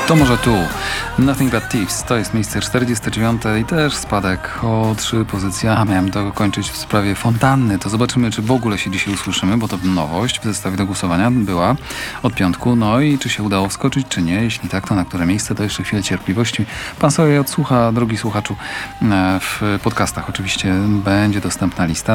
To może tu. Nothing But Thieves. To jest miejsce 49 i też spadek o 3 pozycje. A miałem to kończyć w sprawie fontanny. To zobaczymy, czy w ogóle się dzisiaj usłyszymy, bo to nowość w zestawie do głosowania była od piątku. No i czy się udało wskoczyć, czy nie. Jeśli tak, to na które miejsce, to jeszcze chwilę cierpliwości. Pan sobie odsłucha, drogi słuchaczu, w podcastach oczywiście będzie dostępna lista.